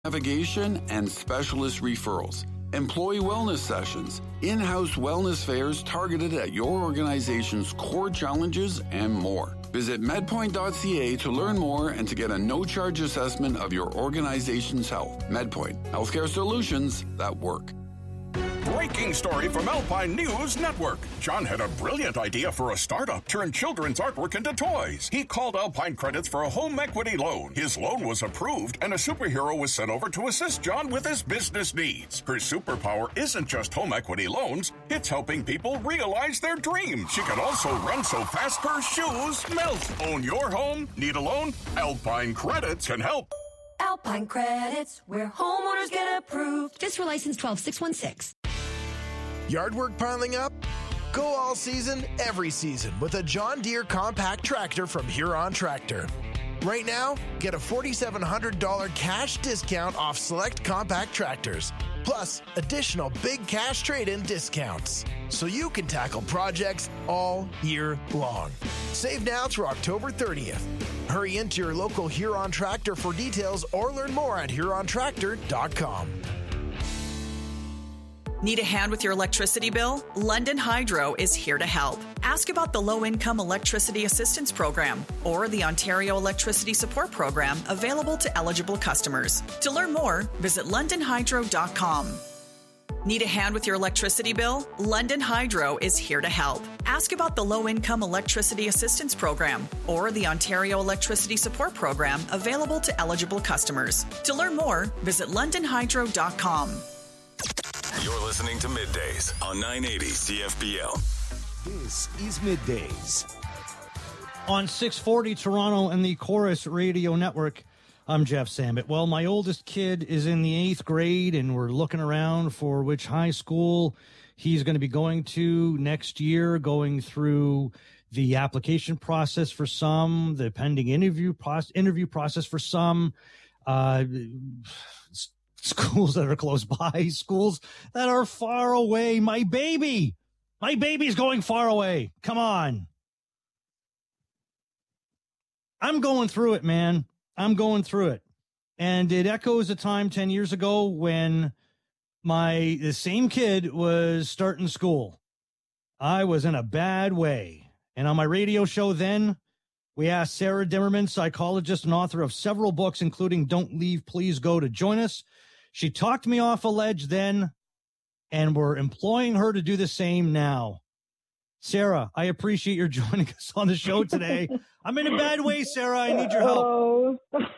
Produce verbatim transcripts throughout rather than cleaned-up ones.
navigation, and specialist referrals, employee wellness sessions, in-house wellness fairs targeted at your organization's core challenges, and more. Visit medpoint dot c a to learn more and to get a no-charge assessment of your organization's health. MedPoint, healthcare solutions that work. Breaking story from Alpine News Network. John had a brilliant idea for a startup, turn children's artwork into toys. He called Alpine Credits for a home equity loan. His loan was approved, and a superhero was sent over to assist John with his business needs. Her superpower isn't just home equity loans, it's helping people realize their dreams. She can also run so fast her shoes melt. Own your home? Need a loan? Alpine Credits can help. Alpine Credits, where homeowners get approved. Fiscal license twelve six one six. Yard work piling up? Go all season, every season with a John Deere compact tractor from Huron Tractor. Right now, get a four thousand seven hundred dollars cash discount off select compact tractors, plus additional big cash trade-in discounts, so you can tackle projects all year long. Save now through October thirtieth. Hurry into your local Huron Tractor for details or learn more at huron tractor dot com. Need a hand with your electricity bill? London Hydro is here to help. Ask about the Low-Income Electricity Assistance Program or the Ontario Electricity Support Program available to eligible customers. To learn more, visit london hydro dot com. Need a hand with your electricity bill? London Hydro is here to help. Ask about the Low-Income Electricity Assistance Program or the Ontario Electricity Support Program available to eligible customers. To learn more, visit london hydro dot com. You're listening to Middays on nine eighty C F B L. This is Middays. On six forty Toronto and the Chorus Radio Network, I'm Jeff Sambit. Well, my oldest kid is in the eighth grade, and we're looking around for which high school he's going to be going to next year, going through the application process for some, the pending interview, process, interview process for some, uh, schools that are close by, schools that are far away. My baby, my baby's going far away. Come on. I'm going through it, man. I'm going through it. And it echoes a time ten years ago when my, the same kid was starting school. I was in a bad way. And on my radio show then, we asked Sarah Dimmerman, psychologist and author of several books, including Don't Leave, Please Go, to join us. She talked me off a ledge then, and we're employing her to do the same now. Sarah, I appreciate your joining us on the show today. I'm in a bad way, Sarah. I need your help. Oh,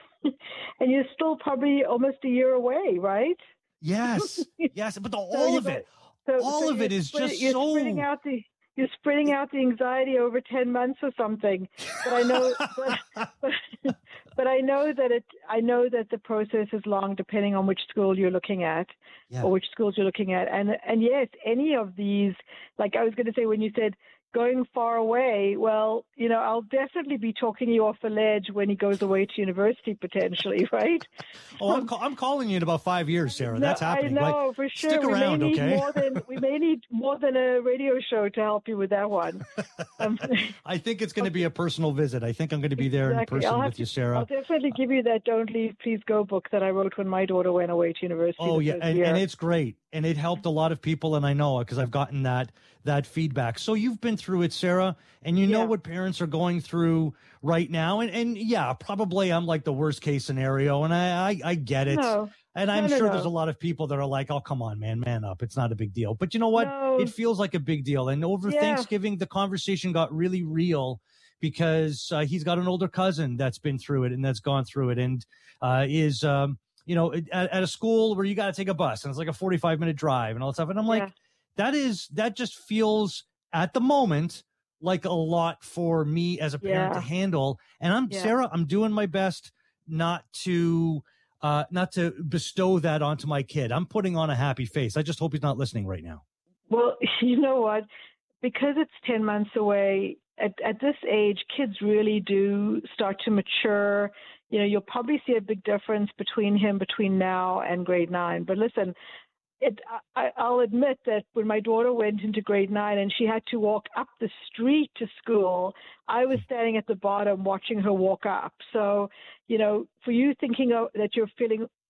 and you're still probably almost a year away, right? Yes, yes, but the, all so of it, so, all so of it is spread, just you're so... Spreading out the, you're spreading out the anxiety over ten months or something. But I know... but, but, But I know that it. I know that the process is long, depending on which school you're looking at, yeah. or which schools you're looking at. And and yes, any of these. Like I was going to say when you said going far away. Well, you know, I'll definitely be talking you off the ledge when he goes away to university potentially, right? oh, I'm, ca- I'm calling you in about five years, Sarah. No, That's happening. I know like, for sure. Stick we around, may need okay? More than, we may need more than a radio show to help you with that one. Um, I think it's going to be a personal visit. I think I'm going to be there exactly. in person I'll with to, you, Sarah. I'll definitely give you that Don't Leave, Please Go book that I wrote when my daughter went away to university. Oh, yeah, and, and it's great. And it helped a lot of people, and I know because I've gotten that that feedback. So you've been through it, Sarah, and you know yeah. what parents are going through right now. And, and yeah, probably I'm like the worst case scenario, and I, I, I get it. No. And I'm no, no, sure no. there's a lot of people that are like, oh, come on, man, man up. It's not a big deal. But you know what? No. It feels like a big deal. And over yeah. Thanksgiving, the conversation got really real because uh, he's got an older cousin that's been through it and that's gone through it and uh, is, um, you know, at, at a school where you got to take a bus and it's like a forty-five minute drive and all that stuff. And I'm like, yeah. that is, that just feels at the moment like a lot for me as a parent yeah. to handle. And I'm, yeah. Sarah, I'm doing my best not to, uh, not to bestow that onto my kid. I'm putting on a happy face. I just hope he's not listening right now. Well, you know what? Because it's ten months away, at, at this age, kids really do start to mature. You know, you'll probably see a big difference between him between now and grade nine. But listen, it, I, I'll admit that when my daughter went into grade nine and she had to walk up the street to school, I was standing at the bottom watching her walk up. So, you know, for you thinking of, that you're feeling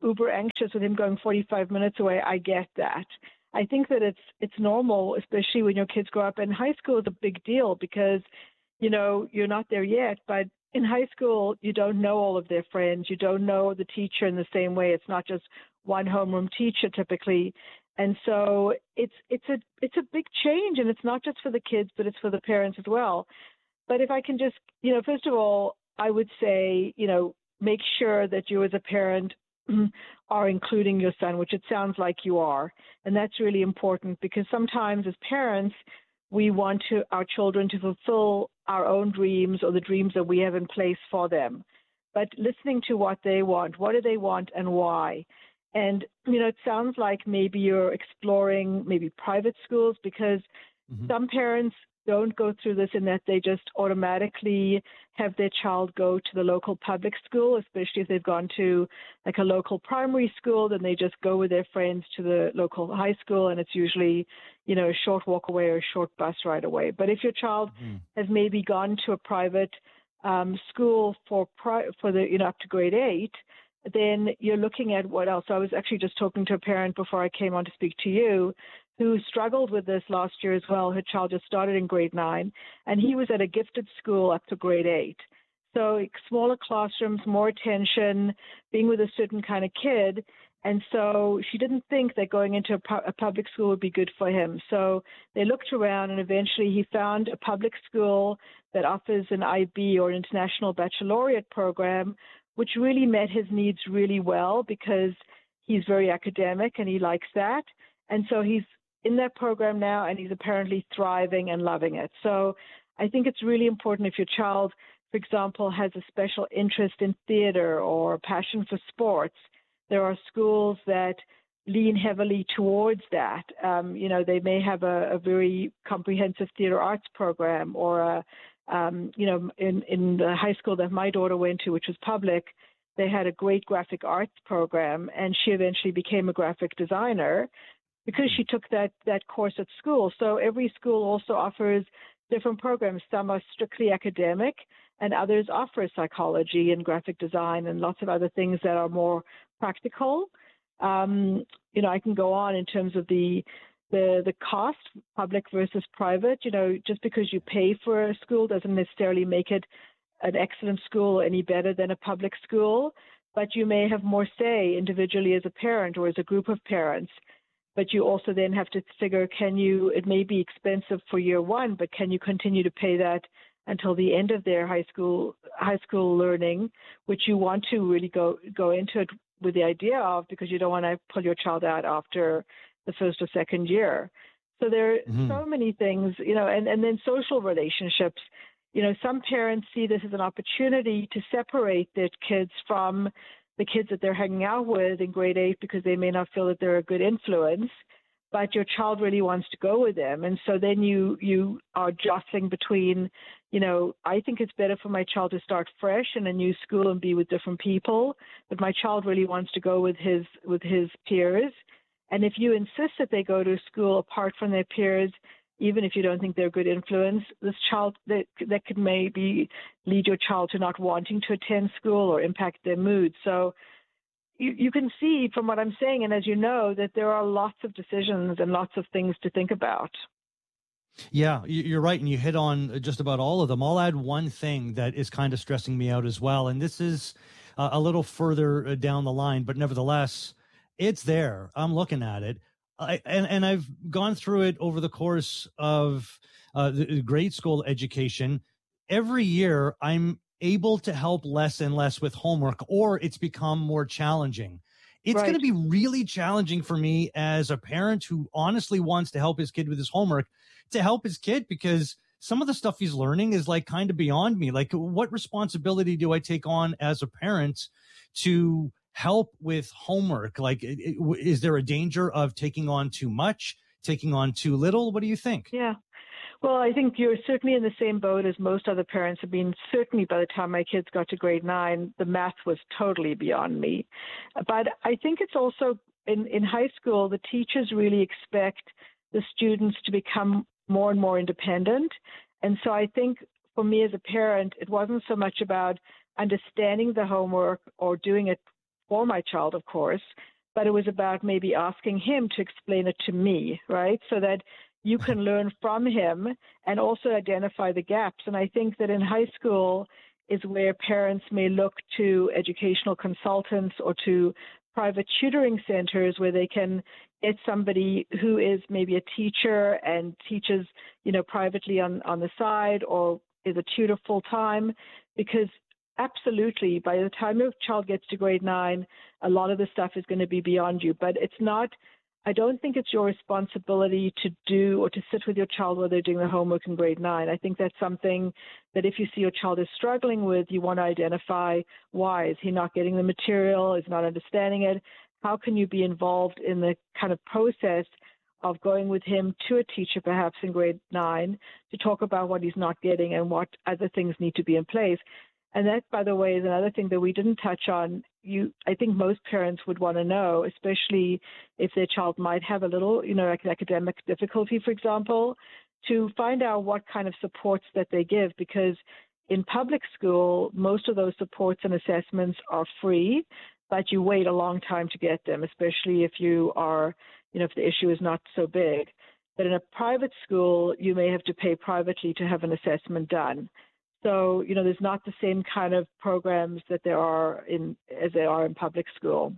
uber anxious with him going forty-five minutes away. I get that. I think that it's it's normal, especially when your kids grow up. And high school is a big deal because, you know, you're not there yet, but in high school, you don't know all of their friends. You don't know the teacher in the same way. It's not just one homeroom teacher typically. And so it's it's a it's a big change, and it's not just for the kids, but it's for the parents as well. But if I can just, you know, first of all, I would say, you know, make sure that you as a parent are including your son, which it sounds like you are. And that's really important because sometimes as parents, we want to our children to fulfill our own dreams or the dreams that we have in place for them. But listening to what they want, what do they want and why? And, you know, it sounds like maybe you're exploring maybe private schools because mm-hmm. some parents don't go through this in that they just automatically have their child go to the local public school, especially if they've gone to like a local primary school, then they just go with their friends to the local high school, and it's usually, you know, a short walk away or a short bus ride away. But if your child mm-hmm. has maybe gone to a private um, school for pri- for the, you know, up to grade eight, then you're looking at what else. So I was actually just talking to a parent before I came on to speak to you who struggled with this last year as well. Her child just started in grade nine, and he was at a gifted school up to grade eight. So smaller classrooms, more attention, being with a certain kind of kid. And so she didn't think that going into a, pu- a public school would be good for him. So they looked around, and eventually he found a public school that offers an I B or an International Baccalaureate program, which really met his needs really well because he's very academic and he likes that. And so he's in that program now, and he's apparently thriving and loving it. So I think it's really important if your child, for example, has a special interest in theater or passion for sports, there are schools that lean heavily towards that. Um, you know, they may have a, a very comprehensive theater arts program or a Um, you know, in, in the high school that my daughter went to, which was public, they had a great graphic arts program, and she eventually became a graphic designer because she took that, that course at school. So every school also offers different programs. Some are strictly academic, and others offer psychology and graphic design and lots of other things that are more practical. Um, you know, I can go on in terms of the The, the cost, public versus private. You know, just because you pay for a school doesn't necessarily make it an excellent school or any better than a public school, but you may have more say individually as a parent or as a group of parents. But you also then have to figure, can you, it may be expensive for year one, but can you continue to pay that until the end of their high school high school learning, which you want to really go, go into it with the idea of, because you don't want to pull your child out after the first or second year. So there are mm-hmm. so many things, you know, and, and then social relationships. You know, some parents see this as an opportunity to separate their kids from the kids that they're hanging out with in grade eight because they may not feel that they're a good influence, but your child really wants to go with them. And so then you, you are jostling between, you know, I think it's better for my child to start fresh in a new school and be with different people, but my child really wants to go with his, with his peers. And if you insist that they go to school apart from their peers, even if you don't think they're a good influence, this child, that, that could maybe lead your child to not wanting to attend school or impact their mood. So you, you can see from what I'm saying, and as you know, that there are lots of decisions and lots of things to think about. Yeah, you're right. And you hit on just about all of them. I'll add one thing that is kind of stressing me out as well. And this is uh, a little further down the line, but nevertheless, it's there. I'm looking at it. I, and, and I've gone through it over the course of uh, the grade school education. Every year, I'm able to help less and less with homework, or it's become more challenging. It's right. going to be really challenging for me as a parent who honestly wants to help his kid with his homework to help his kid, because some of the stuff he's learning is like kind of beyond me. Like, what responsibility do I take on as a parent to help with homework? Like, is there a danger of taking on too much, taking on too little? What do you think? Yeah. Well, I think you're certainly in the same boat as most other parents have been. Certainly by the time my kids got to grade nine, the math was totally beyond me. But I think it's also in, in high school, the teachers really expect the students to become more and more independent. And so I think for me as a parent, it wasn't so much about understanding the homework or doing it for my child, of course, but it was about maybe asking him to explain it to me, right? So that you can learn from him and also identify the gaps. And I think that in high school is where parents may look to educational consultants or to private tutoring centers where they can get somebody who is maybe a teacher and teaches, you know, privately on, on the side or is a tutor full time, because absolutely, by the time your child gets to grade nine, a lot of the stuff is going to be beyond you. But it's not, I don't think it's your responsibility to do or to sit with your child while they're doing the homework in grade nine. I think that's something that if you see your child is struggling with, you want to identify why. Is he not getting the material? Is not understanding it? How can you be involved in the kind of process of going with him to a teacher perhaps in grade nine to talk about what he's not getting and what other things need to be in place? And that, by the way, is another thing that we didn't touch on. You, I think most parents would want to know, especially if their child might have a little, you know, like an academic difficulty, for example, to find out what kind of supports that they give. Because in public school, most of those supports and assessments are free, but you wait a long time to get them, especially if you are, you know, if the issue is not so big. But in a private school, you may have to pay privately to have an assessment done. So, you know, there's not the same kind of programs that there are in as there are in public school.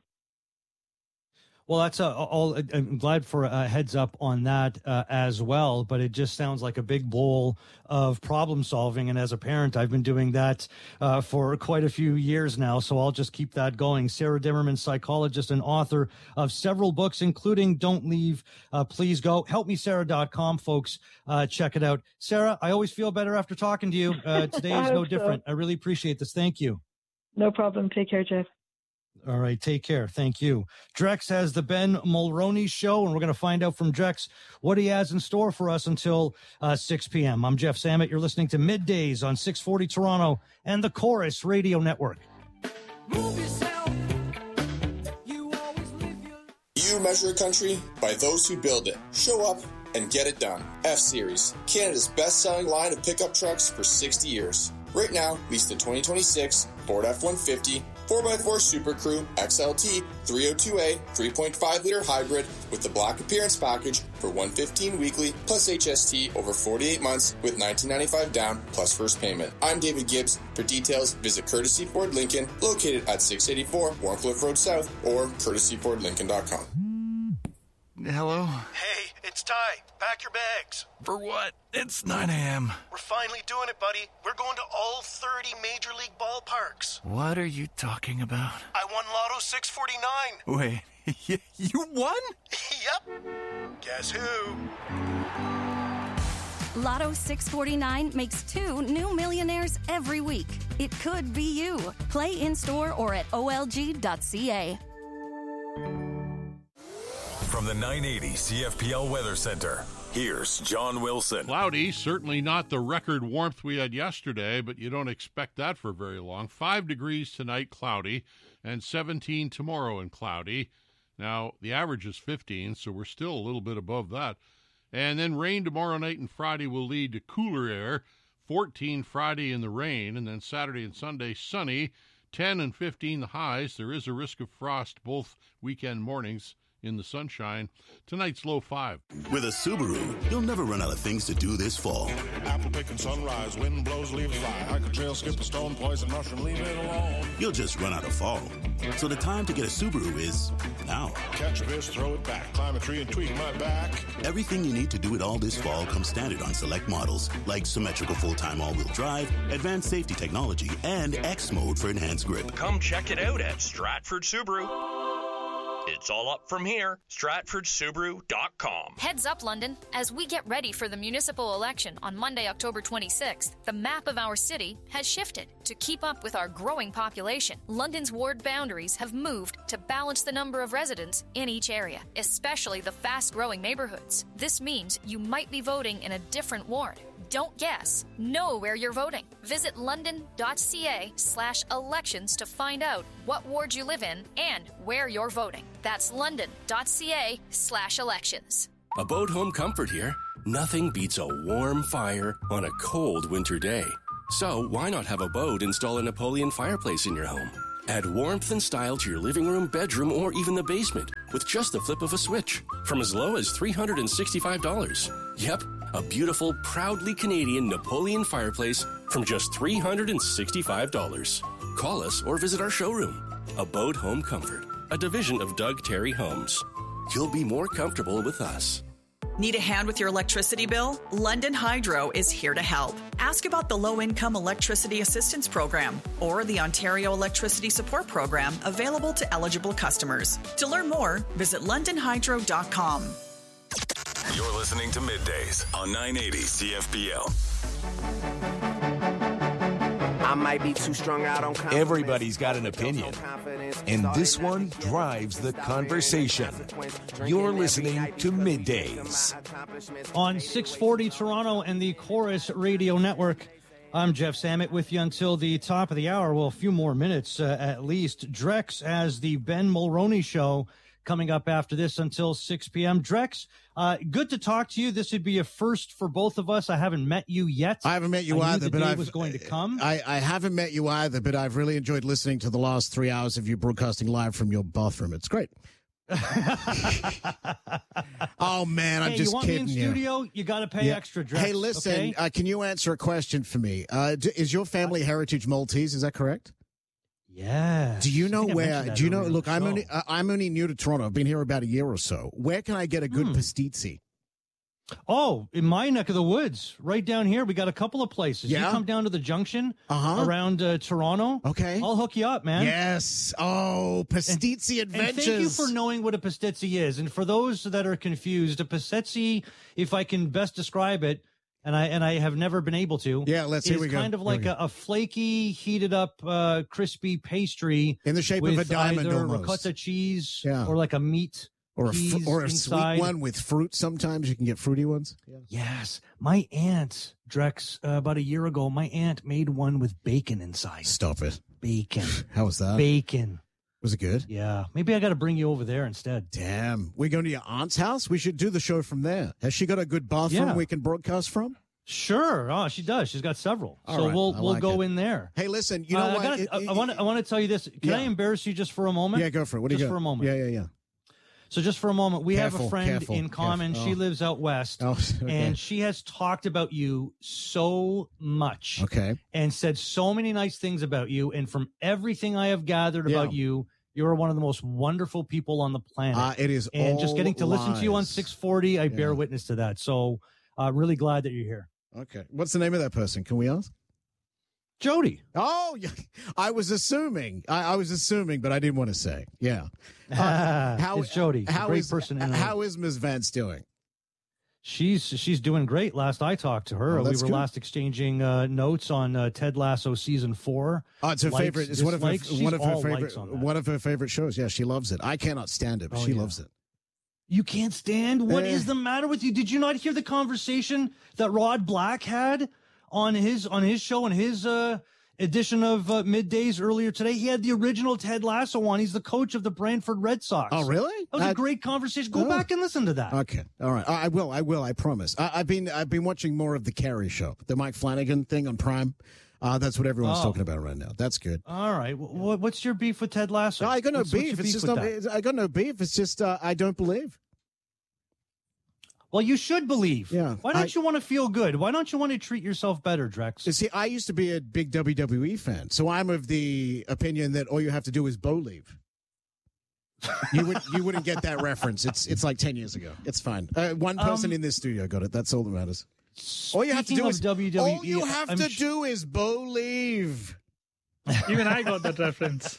Well, that's uh, all. I'm glad for a heads up on that uh, as well. But it just sounds like a big bowl of problem solving. And as a parent, I've been doing that uh, for quite a few years now. So I'll just keep that going. Sarah Dimmerman, psychologist and author of several books, including Don't Leave, uh, Please Go. help me sarah dot com, folks. Uh, check it out. Sarah, I always feel better after talking to you. Uh, today is no different. So. I really appreciate this. Thank you. No problem. Take care, Jeff. All right, take care. Thank you. Drex has the Ben Mulroney Show, and we're going to find out from Drex what he has in store for us until uh, six p.m. I'm Jeff Samet. You're listening to Middays on six forty Toronto and the Chorus Radio Network. Move yourself. You always live your... You measure a country by those who build it. Show up and get it done. F-Series, Canada's best-selling line of pickup trucks for sixty years. Right now, lease the twenty twenty-six Ford F one fifty, four by four Super Crew, X L T, three oh two A, three point five liter hybrid with the Black Appearance Package for one hundred fifteen dollars weekly plus H S T over forty-eight months with nineteen ninety-five dollars down plus first payment. I'm David Gibbs. For details, visit Courtesy Ford Lincoln, located at six eighty-four Warncliffe Road South, or courtesy ford lincoln dot com. Hello? Hey, it's Ty. Pack your bags. For what? It's nine a.m. We're finally doing it, buddy. We're going to all thirty Major League ballparks. What are you talking about? I won Lotto six forty-nine. Wait, you won? Yep. Guess who? Lotto six forty-nine makes two new millionaires every week. It could be you. Play in-store or at O L G dot C A. From the nine eighty C F P L Weather Center, here's John Wilson. Cloudy, certainly not the record warmth we had yesterday, but you don't expect that for very long. Five degrees tonight, cloudy, and seventeen tomorrow and cloudy. Now, the average is fifteen, so we're still a little bit above that. And then rain tomorrow night and Friday will lead to cooler air. fourteen Friday in the rain, and then Saturday and Sunday sunny. ten and fifteen the highs. There is a risk of frost both weekend mornings in the sunshine. Tonight's low five. With a Subaru, you'll never run out of things to do this fall. Apple picking sunrise, wind blows, leaves fly. Hike a trail, skip a stone, poison mushroom, leave it alone. You'll just run out of fall. So the time to get a Subaru is now. Catch a fish, throw it back, climb a tree and tweak my back. Everything you need to do it all this fall comes standard on select models, like symmetrical full-time all-wheel drive, advanced safety technology, and X mode for enhanced grip. Come check it out at Stratford Subaru. It's all up from here. Stratford Subaru dot com. Heads up, London. As we get ready for the municipal election on Monday, October twenty-sixth, the map of our city has shifted. To keep up with our growing population, London's ward boundaries have moved to balance the number of residents in each area, especially the fast-growing neighborhoods. This means you might be voting in a different ward. Don't guess. Know where you're voting. Visit london.ca slash elections to find out what ward you live in and where you're voting. That's london.ca slash elections. A boat home comfort here. Nothing beats a warm fire on a cold winter day. So why not have a boat install a Napoleon fireplace in your home? Add warmth and style to your living room, bedroom, or even the basement with just the flip of a switch from as low as three hundred sixty-five dollars. Yep, a beautiful, proudly Canadian Napoleon fireplace from just three hundred sixty-five dollars. Call us or visit our showroom. Abode Home Comfort, a division of Doug Terry Homes. You'll be more comfortable with us. Need a hand with your electricity bill? London Hydro is here to help. Ask about the Low-Income Electricity Assistance Program or the Ontario Electricity Support Program available to eligible customers. To learn more, visit london hydro dot com. You're listening to Middays on nine eighty C F B L. I might be too strung out on confidence. Everybody's got an opinion, and this one drives the conversation. You're listening to Middays on six forty Toronto and the Chorus Radio Network. I'm Jeff Samet with you until the top of the hour. Well, a few more minutes uh, at least. Drex has the Ben Mulroney Show coming up after this until six p.m. Drex, uh, good to talk to you. This would be a first for both of us. I haven't met you yet. I haven't met you I either, knew the but day I was going to come. I, I haven't met you either, but I've really enjoyed listening to the last three hours of you broadcasting live from your bathroom. It's great. Oh man, I'm hey, just you want kidding me in you. studio? You got to pay Yeah. extra. Drex, Hey, listen, okay? uh, can you answer a question for me? Uh, d- is your family heritage Maltese? Is that correct? Yeah. Do you know I where? mentioned that Do you know? earlier in Look, the I'm show. only uh, I'm only new to Toronto. I've been here about a year or so. Where can I get a good Hmm. pastizzi? Oh, in my neck of the woods, right down here, we got a couple of places. Yeah? You come down to the junction Uh-huh. around uh, Toronto. Okay. I'll hook you up, man. Yes. Oh, pastizzi And adventures. thank you for knowing what a pastizzi is. And for those that are confused, a pastizzi, if I can best describe it, and I and I have never been able to. Yeah, let's- here is we go. kind of Here like we go. a, a flaky, heated up, uh, crispy pastry In the shape of with a diamond either almost. ricotta cheese Yeah. or like a meat or a fr- cheese or a inside. sweet one with fruit. Sometimes you can get fruity ones. Yeah. Yes, my aunt Drex uh, about a year ago. My aunt made one with bacon inside. Stop it. Bacon. How was that? Bacon. Was it good? Yeah, maybe I got to bring you over there instead. Damn. We're going to your aunt's house? We should do the show from there. Has she got a good bathroom Yeah. we can broadcast from? Sure. Oh, she does. She's got several. All so right, we'll I we'll like go it. in there. Hey, listen, you know Uh, I what? gotta- It- I, I want to I want to tell you this. Can Yeah. I embarrass you just for a moment? Yeah, go for it. What do you just got? for a moment. Yeah, yeah, yeah. So just for a moment, we have Careful, a friend careful, in common. careful. She Oh. lives out west, Oh, okay. and she has talked about you so much. Okay. And said so many nice things about you. And from everything I have gathered Yeah. about you, you're one of the most wonderful people on the planet. Uh, it is and just all getting to listen to you on lies. six forty, I Yeah. bear witness to that. So I'm really glad that you're here. Okay. What's the name of that person? Can we ask? Jody. Oh, yeah. I was assuming. I, I was assuming, but I didn't want to say. Yeah. Uh, how, It's Jody. How a great is, person. in How is Miz Vance doing? She's she's doing great. Last I talked to her, Oh, we that's were good. last exchanging uh, notes on uh, Ted Lasso season four. Oh, it's her Likes, favorite. It's one of her dislikes. She's one of her all favorite likes on that. one of her favorite shows. Yeah, she loves it. I cannot stand it, but Oh, she yeah. loves it. You can't stand? What Eh. is the matter with you? Did you not hear the conversation that Rod Black had on his on his show on his uh, edition of uh, Middays earlier today? He had the original Ted Lasso on. He's the coach of the Brantford Red Sox. Oh, really? That was I- a great conversation. Go Oh. back and listen to that. Okay, all right. I I will. I will. I promise. I, I've been I've been watching more of the Carrie show, the Mike Flanagan thing on Prime. Uh, that's what everyone's Oh. talking about right now. That's good. All right. What, what's your beef with Ted Lasso? No, I got no What's- what's beef. your It's just with not. that? I got no beef. It's just uh, I don't believe. Well, you should believe. Yeah, Why don't I- you want to feel good? Why don't you want to treat yourself better, Drex? You see, I used to be a big W W E fan, so I'm of the opinion that all you have to do is bow leave. You would you wouldn't get that reference. It's it's like ten years ago. It's fine. Uh, one person Um, in this studio got it. That's all that matters. All you have to Speaking do of is W W E, all you have I'm to sh- do is bow leave. Even I got that reference.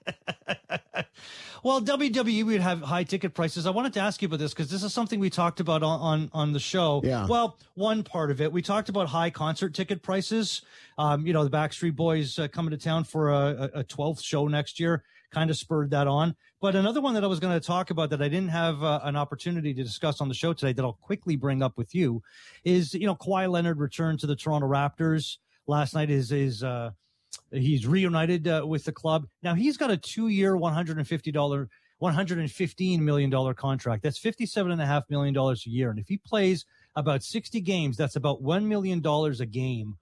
Well, W W E would have high ticket prices. I wanted to ask you about this because this is something we talked about on, on, on the show. Yeah. Well, one part of it, we talked about high concert ticket prices. Um, you know, the Backstreet Boys uh, coming to town for a, a twelfth show next year kind of spurred that on. But another one that I was going to talk about that I didn't have uh, an opportunity to discuss on the show today that I'll quickly bring up with you is, you know, Kawhi Leonard returned to the Toronto Raptors last night. Is is uh, He's reunited uh, with the club. Now he's got a two-year, one hundred fifty dollars, one hundred fifteen million dollars contract. That's fifty-seven and a half million dollars a year. And if he plays about sixty games, that's about one million dollars a game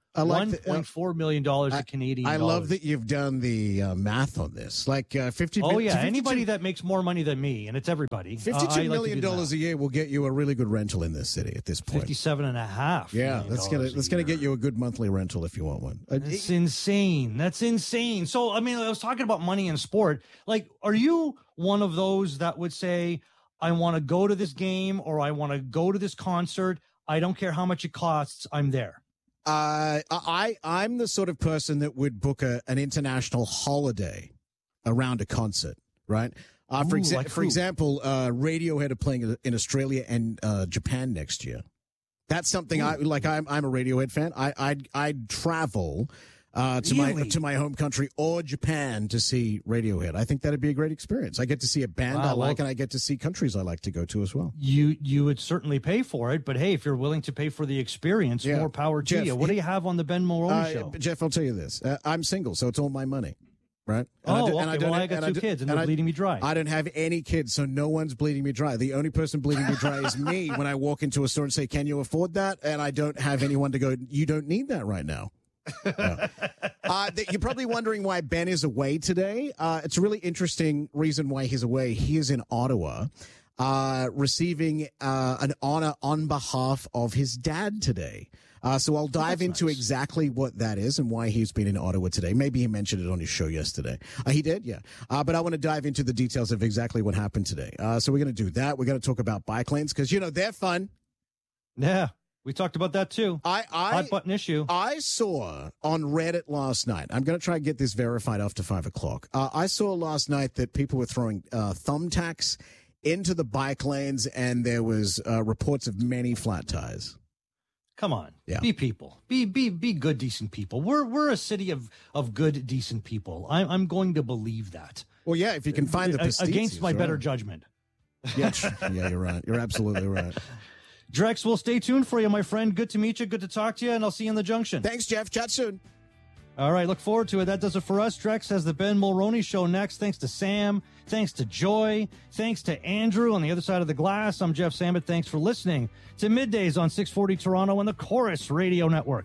I like one point four million dollars I, Canadian I dollars. love that you've done the uh, math on this. Like uh, fifty. Oh yeah, fifty-two anybody that makes more money than me, and it's everybody. Fifty-two uh, million dollars a year will get you a really good rental in this city at this point. Fifty-seven and a half. Yeah, that's gonna that's gonna get you a good monthly rental if you want one. Uh, That's insane. That's insane. So I mean, I was talking about money in sport. Like, are you one of those that would say, "I want to go to this game" or "I want to go to this concert"? I don't care how much it costs. I'm there. Uh, I I'm the sort of person that would book a, an international holiday around a concert, right? Uh, for Ooh, exa- like for who? example, uh, Radiohead are playing in Australia and uh, Japan next year. That's something Ooh. I like. I'm I'm a Radiohead fan. I I'd I'd travel uh, to my Really? to my home country or Japan to see Radiohead. I think that'd be a great experience. I get to see a band Wow, I like, well- and I get to see countries I like to go to as well. You you would certainly pay for it, but hey, if you're willing to pay for the experience, Yeah. more power to Jeff, you. What do you have on the Ben Mulroney Uh, show? Jeff, I'll tell you this: uh, I'm single, so it's all my money, right? Oh, do- okay. don't- Well, I got two do- kids, and they're I- bleeding me dry. I don't have any kids, so no one's bleeding me dry. The only person bleeding me dry is me when I walk into a store and say, "Can you afford that?" And I don't have anyone to go, "You don't need that right now." Yeah. uh, th- you're probably wondering why Ben is away today. Uh, it's a really interesting reason why he's away. He is in Ottawa, uh, receiving uh, an honor on behalf of his dad today. Uh, so I'll dive into nice. exactly what that is and why he's been in Ottawa today. Maybe he mentioned it on his show yesterday. Uh, he did, yeah. Uh, but I want to dive into the details of exactly what happened today. Uh, so we're going to do that. We're going to talk about bike lanes because, you know, they're fun. Yeah, we talked about that too. I, I Hot button issue. I saw on Reddit last night. I'm going to try and get this verified after five o'clock. Uh, I saw last night that people were throwing uh, thumbtacks into the bike lanes, and there was uh, reports of many flat tires. Come on, Yeah. be people, be be be good, decent people. We're we're a city of of good, decent people. I'm I'm going to believe that. Well, yeah, if you can find the A- against pasticcios, my better right. judgment. Yeah, yeah, you're right. You're absolutely right. Drex, we'll stay tuned for you, my friend. Good to meet you. Good to talk to you, and I'll see you in the junction. Thanks, Jeff. Chat soon. All right, look forward to it. That does it for us. Drex has the Ben Mulroney Show next. Thanks to Sam. Thanks to Joy. Thanks to Andrew on the other side of the glass. I'm Jeff Samet. Thanks for listening to Middays on six forty Toronto and the Chorus Radio Network.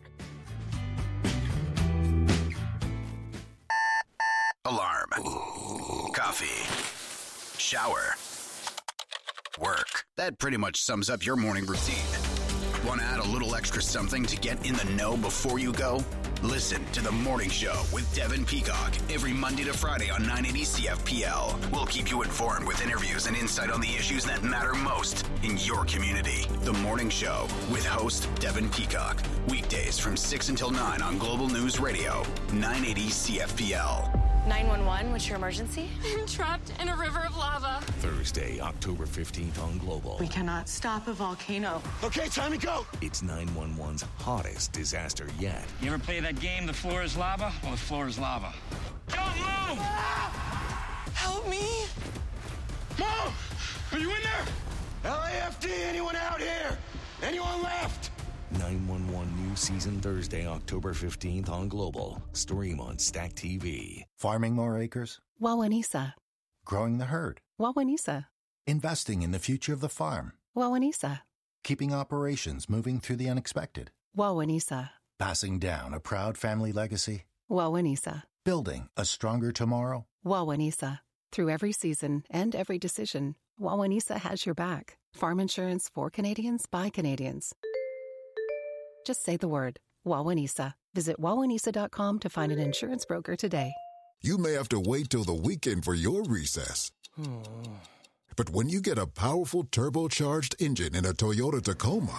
Alarm. Coffee. Shower. Work. That pretty much sums up your morning routine. Want to add a little extra something to get in the know before you go? Listen to The Morning Show with Devin Peacock every Monday to Friday on nine eighty C F P L. We'll keep you informed with interviews and insight on the issues that matter most in your community. The Morning Show with host Devin Peacock. Weekdays from six until nine on Global News Radio, nine eighty C F P L. nine one one, what's your emergency? I'm trapped in a river of lava. Thursday, October fifteenth on Global. We cannot stop a volcano. Okay, time to go. It's nine one one's hottest disaster yet. You ever play that game, The Floor is Lava? Well, the floor is lava. Don't move! Help me! Mom! Are you in there? L A F D, anyone out here? Anyone left? nine one one new season Thursday, October fifteenth on Global. Stream on Stack T V. Farming more acres, Wawanisa. growing the herd, Wawanisa. investing in the future of the farm, Wawanisa. keeping operations moving through the unexpected, Wawanisa. passing down a proud family legacy, Wawanisa. building a stronger tomorrow. Wawanisa. Through every season and every decision, Wawanisa has your back. Farm insurance for Canadians by Canadians. Just say the word, Wawanisa. Visit wawanisa dot com to find an insurance broker today. You may have to wait till the weekend for your recess. But when you get a powerful turbocharged engine in a Toyota Tacoma,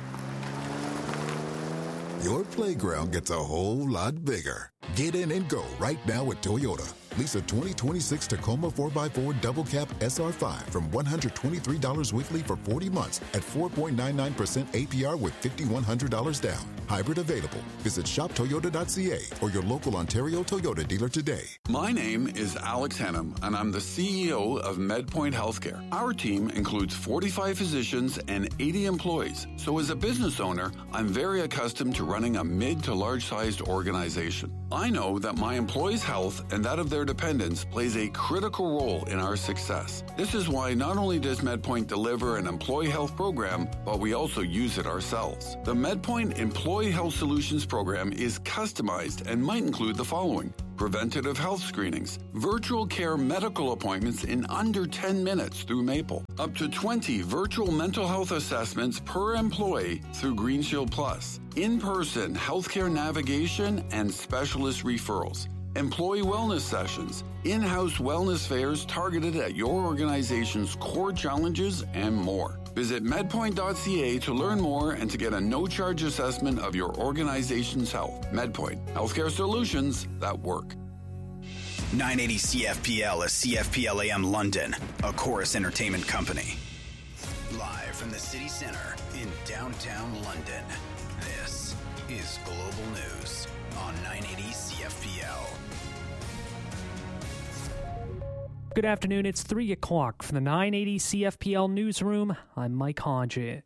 your playground gets a whole lot bigger. Get in and go right now at Toyota. Lease a twenty twenty-six Tacoma four by four Double Cab S R five from one hundred twenty-three dollars weekly for forty months at four point nine nine percent A P R with five thousand one hundred dollars down. Hybrid available. Visit shop toyota dot c a or your local Ontario Toyota dealer today. My name is Alex Hennum, and I'm the C E O of MedPoint Healthcare. Our team includes forty-five physicians and eighty employees. So as a business owner, I'm very accustomed to running a mid to large-sized organization. I know that my employees' health and that of their dependence plays a critical role in our success. This is why not only does MedPoint deliver an employee health program, but we also use it ourselves. The MedPoint Employee Health Solutions program is customized and might include the following: preventative health screenings, virtual care medical appointments in under ten minutes through Maple, up to twenty virtual mental health assessments per employee through Green Shield Plus, in-person healthcare navigation and specialist referrals, employee wellness sessions, in-house wellness fairs targeted at your organization's core challenges, and more. Visit medpoint dot c a to learn more and to get a no-charge assessment of your organization's health. MedPoint, healthcare solutions that work. nine eighty C F P L is C F P L A M London, a Chorus Entertainment company. Live from the city center in downtown London, this is Global News on nine eighty C F P L. Good afternoon, it's three o'clock from the nine eighty C F P L newsroom. I'm Mike Hodges.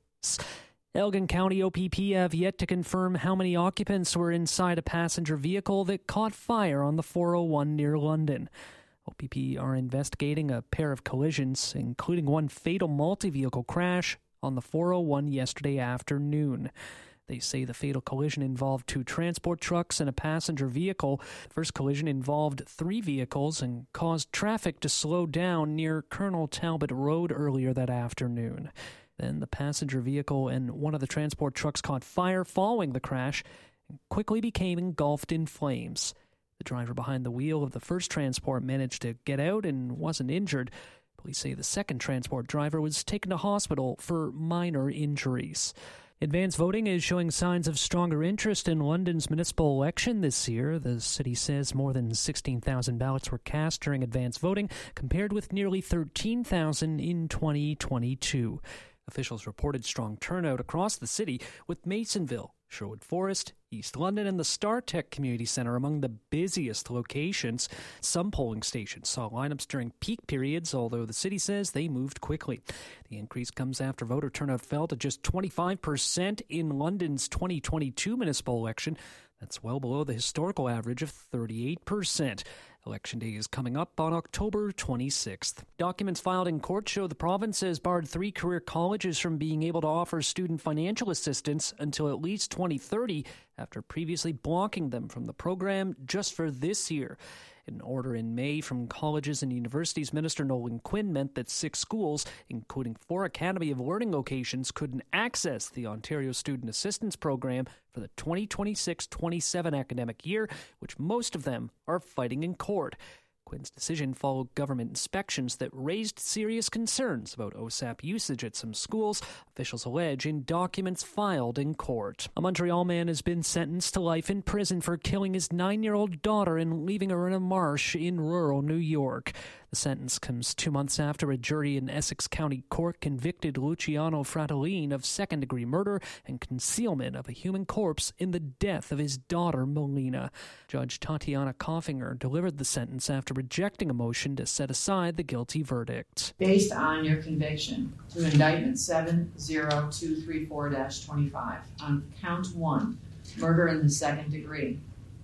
Elgin County O P P have yet to confirm how many occupants were inside a passenger vehicle that caught fire on the four oh one near London. O P P are investigating a pair of collisions, including one fatal multi-vehicle crash on the four oh one yesterday afternoon. They say the fatal collision involved two transport trucks and a passenger vehicle. The first collision involved three vehicles and caused traffic to slow down near Colonel Talbot Road earlier that afternoon. Then the passenger vehicle and one of the transport trucks caught fire following the crash and quickly became engulfed in flames. The driver behind the wheel of the first transport managed to get out and wasn't injured. Police say the second transport driver was taken to hospital for minor injuries. Advance voting is showing signs of stronger interest in London's municipal election this year. The city says more than sixteen thousand ballots were cast during advance voting, compared with nearly thirteen thousand in twenty twenty-two. Officials reported strong turnout across the city, with Masonville, Sherwood Forest, East London, and the StarTech Community Centre among the busiest locations. Some polling stations saw lineups during peak periods, although the city says they moved quickly. The increase comes after voter turnout fell to just twenty-five percent in London's twenty twenty-two municipal election. That's well below the historical average of thirty-eight percent. Election day is coming up on October twenty-sixth. Documents filed in court show the province has barred three career colleges from being able to offer student financial assistance until at least twenty thirty, after previously blocking them from the program just for this year. An order in May from Colleges and Universities Minister Nolan Quinn meant that six schools, including four Academy of Learning locations, couldn't access the Ontario Student Assistance Program for the twenty twenty-six twenty-seven academic year, which most of them are fighting in court. Quinn's decision followed government inspections that raised serious concerns about O S A P usage at some schools, officials allege in documents filed in court. A Montreal man has been sentenced to life in prison for killing his nine-year-old daughter and leaving her in a marsh in rural New York. The sentence comes two months after a jury in Essex County Court convicted Luciano Fratellin of second-degree murder and concealment of a human corpse in the death of his daughter, Melina. Judge Tatiana Koffinger delivered the sentence after rejecting a motion to set aside the guilty verdict. Based on your conviction to indictment seven zero two three four dash twenty-five on count one, murder in the second degree,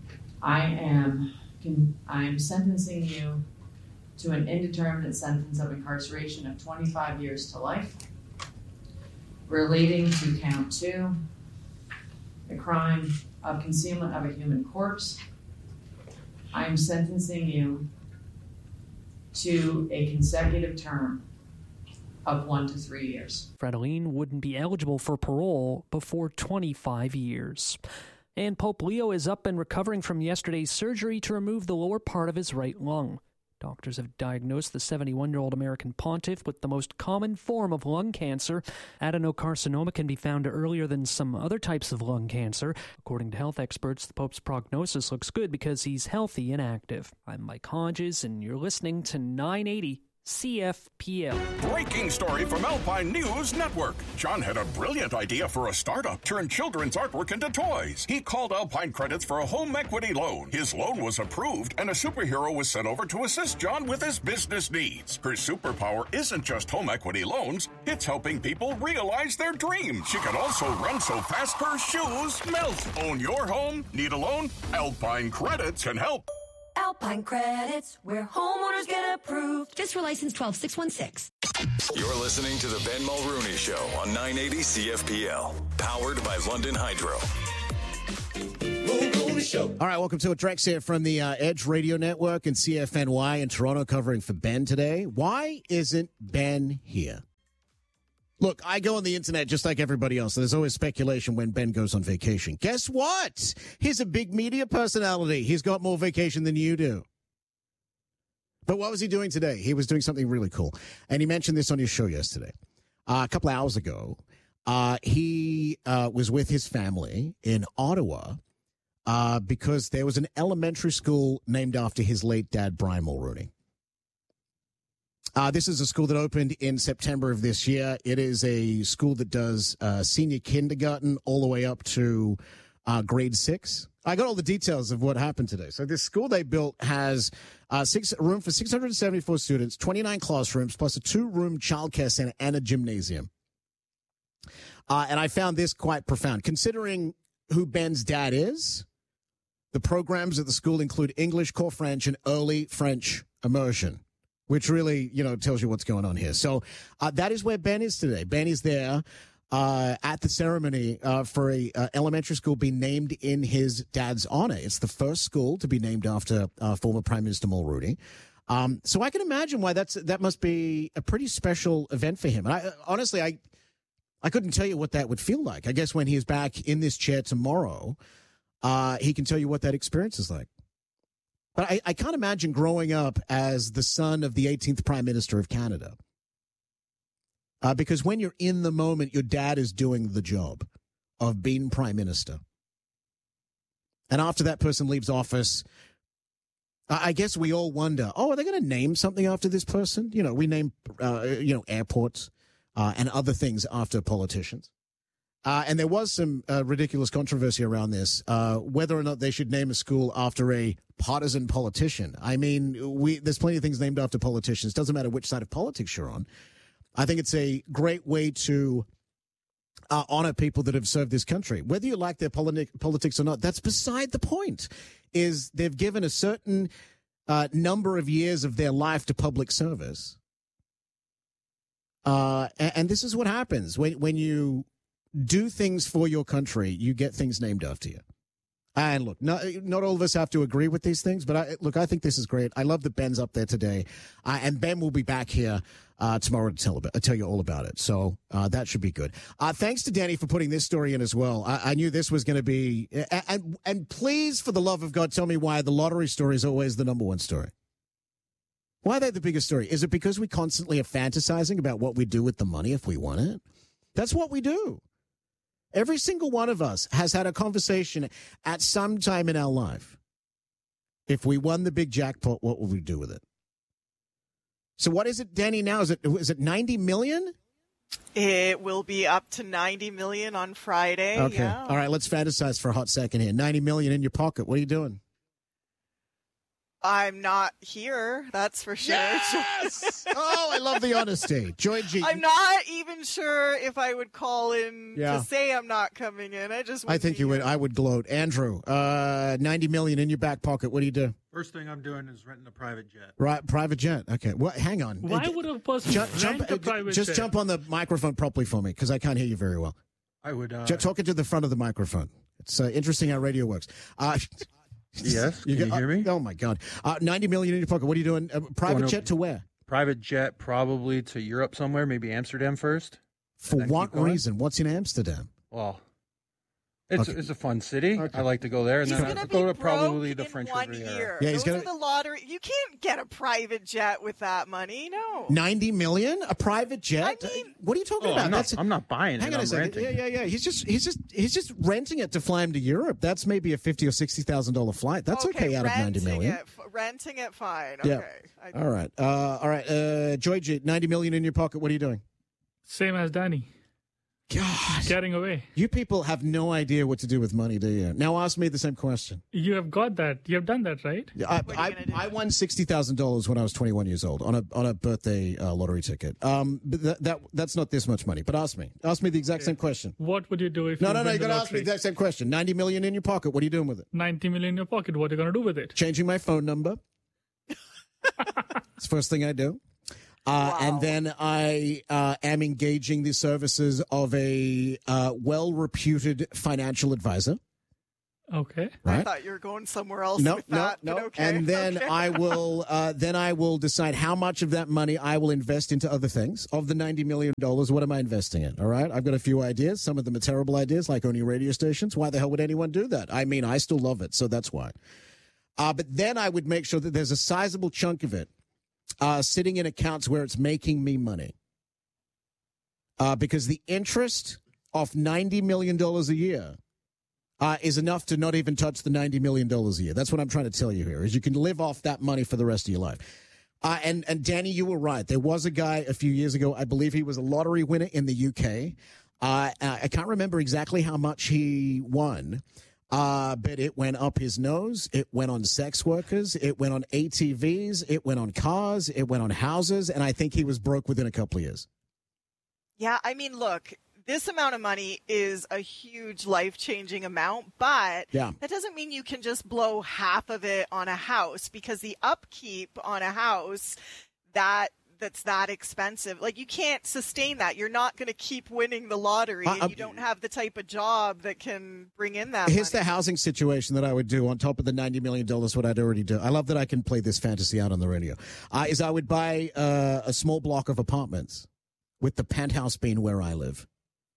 I am I am sentencing you to an indeterminate sentence of incarceration of twenty-five years to life. Relating to count two, the crime of concealment of a human corpse, I am sentencing you to a consecutive term of one to three years. Fratellin wouldn't be eligible for parole before twenty-five years. And Pope Leo is up and recovering from yesterday's surgery to remove the lower part of his right lung. Doctors have diagnosed the seventy-one-year-old American pontiff with the most common form of lung cancer. Adenocarcinoma can be found earlier than some other types of lung cancer. According to health experts, the Pope's prognosis looks good because he's healthy and active. I'm Mike Hodges, and you're listening to nine eighty C F P L. Breaking story from Alpine News Network. John had a brilliant idea for a startup, turn children's artwork into toys. He called Alpine Credits for a home equity loan. His loan was approved, and a superhero was sent over to assist John with his business needs. Her superpower isn't just home equity loans, it's helping people realize their dreams. She can also run so fast her shoes melt. Own your home? Need a loan? Alpine Credits can help. Alpine Alpine Credits, where homeowners get approved. Just for license twelve six one six. You're listening to the Ben Mulrooney Show on nine eighty C F P L, powered by London Hydro. All right, welcome to it. Drex here from the uh, Edge Radio Network and C F N Y in Toronto, covering for Ben today. Why isn't Ben here? Look, I go on the internet just like everybody else. There's always speculation when Ben goes on vacation. Guess what? He's a big media personality. He's got more vacation than you do. But what was he doing today? He was doing something really cool. And he mentioned this on your show yesterday. Uh, a couple of hours ago, uh, he uh, was with his family in Ottawa uh, because there was an elementary school named after his late dad, Brian Mulrooney. Uh, this is a school that opened in September of this year. It is a school that does uh, senior kindergarten all the way up to uh, grade six. I got all the details of what happened today. So this school they built has uh, six room for six hundred seventy-four students, twenty-nine classrooms, plus a two-room childcare center and a gymnasium. Uh, and I found this quite profound. Considering who Ben's dad is, the programs at the school include English, core French, and early French immersion, which really, you know, tells you what's going on here. So uh, that is where Ben is today. Ben is there uh, at the ceremony uh, for a uh, elementary school being named in his dad's honor. It's the first school to be named after uh, former Prime Minister Mulrooney. Um, so I can imagine why that's that must be a pretty special event for him. And I, honestly, I I couldn't tell you what that would feel like. I guess when he is back in this chair tomorrow, uh, he can tell you what that experience is like. But I, I can't imagine growing up as the son of the eighteenth Prime Minister of Canada. Uh, because when you're in the moment, your dad is doing the job of being Prime Minister. And after that person leaves office, I guess we all wonder, oh, are they going to name something after this person? You know, we name, uh, you know, airports uh, and other things after politicians. Uh, and there was some uh, ridiculous controversy around this, uh, whether or not they should name a school after a partisan politician. I mean, we there's plenty of things named after politicians. Doesn't matter which side of politics you're on. I think it's a great way to uh, honor people that have served this country. Whether you like their politi- politics or not, that's beside the point. Is they've given a certain uh, number of years of their life to public service. Uh, and, and this is what happens when when you do things for your country, you get things named after you. And look, not, not all of us have to agree with these things, but I, look, I think this is great. I love that Ben's up there today. Uh, and Ben will be back here uh, tomorrow to tell, about, tell you all about it. So uh, that should be good. Uh, thanks to Danny for putting this story in as well. I, I knew this was going to be, and, and please, for the love of God, tell me why the lottery story is always the number one story. Why are they the biggest story? Is it because we constantly are fantasizing about what we do with the money if we won it? That's what we do. Every single one of us has had a conversation at some time in our life. If we won the big jackpot, what would we do with it? So what is it, Danny, now? Is it is it ninety million? It will be up to ninety million on Friday. Okay. Yeah. All right, let's fantasize for a hot second here. ninety million in your pocket. What are you doing? I'm not here, that's for sure. Yes! Oh, I love the honesty. Joy G. I'm not even sure if I would call in Yeah. to say I'm not coming in. I just I think you would. I would gloat. Andrew, uh, ninety million in your back pocket. What do you do? First thing I'm doing is renting a private jet. Right, private jet. Okay. Well, hang on. Why would a person Ju- rent jump, a private Just jet? jump on the microphone properly for me because I can't hear you very well. I would. Uh, Ju- Talk into the front of the microphone. It's uh, interesting how radio works. Uh, Yes, can you, get- hear me? Oh my God! Uh, Ninety million in your pocket. What are you doing? Uh, private Going to- jet to where? Private jet, probably to Europe somewhere, maybe Amsterdam first. For and then what keep going. reason? What's in Amsterdam? Well, it's Okay. it's a fun city. I like to go there, and He's then gonna I'll be go to broke probably the in French one Riviera. year. Yeah, he's Those gonna- are the lottery. You can't get a private jet with that money. No. Ninety million? A private jet? I mean- what are you talking Oh, about? I'm not, I'm not buying Hang it. on a I'm second. renting. Yeah, yeah, yeah. He's just, he's just, he's just renting it to fly him to Europe. That's maybe a fifty or sixty thousand dollar flight. That's okay, out of ninety million. It, f- renting it, fine. Yeah. Okay. I- All right. Uh, all right. Uh, Joy G, ninety million in your pocket. What are you doing? Same as Danny. God. getting away. You people have no idea what to do with money, do you? Now ask me the same question. You have got that. You have done that, right? I, I, I won sixty thousand dollars when I was twenty-one years old on a on a birthday uh, lottery ticket. Um, but that, that that's not this much money. But ask me. Ask me the exact okay. same question. What would you do if no, you no, no? You got got to ask me the exact same question. Ninety million in your pocket. What are you doing with it? Ninety million in your pocket. What are you going to do with it? Changing my phone number. It's the first thing I do. Uh, wow. And then I uh, am engaging the services of a uh, well-reputed financial advisor. Okay. Right? I thought you were going somewhere else no, with no, that. No, okay. And then okay. I will uh, then I will decide how much of that money I will invest into other things. Of the ninety million dollars, what am I investing in? All right. I've got a few ideas. Some of them are terrible ideas, like owning radio stations. Why the hell would anyone do that? I mean, I still love it, so that's why. Uh, but then I would make sure that there's a sizable chunk of it Uh, sitting in accounts where it's making me money. Uh, because the interest of ninety million dollars a year uh, is enough to not even touch the ninety million dollars a year. That's what I'm trying to tell you here, is you can live off that money for the rest of your life. Uh, and, and Danny, you were right. There was a guy a few years ago, I believe he was a lottery winner in the U K. Uh, I can't remember exactly how much he won. Uh, but it went up his nose. It went on sex workers. It went on A T Vs. It went on cars. It went on houses. And I think he was broke within a couple of years. Yeah, I mean, look, this amount of money is a huge life-changing amount, but yeah. that doesn't mean you can just blow half of it on a house, because the upkeep on a house, that that's that expensive. Like, you can't sustain that. You're not going to keep winning the lottery, and uh, you don't have the type of job that can bring in that Here's money. the housing situation that I would do on top of the ninety million dollars, what I'd already do. I love that I can play this fantasy out on the radio. Uh, is I would buy uh, a small block of apartments, with the penthouse being where I live.